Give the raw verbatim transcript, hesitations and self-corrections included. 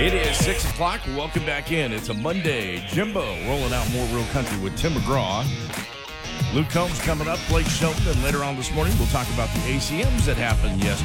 It is six o'clock. Welcome back in. It's a Monday. Jimbo rolling out more Real Country with Tim McGraw. Luke Combs coming up, Blake Shelton, and later on this morning we'll talk about the A C Ms that happened yesterday.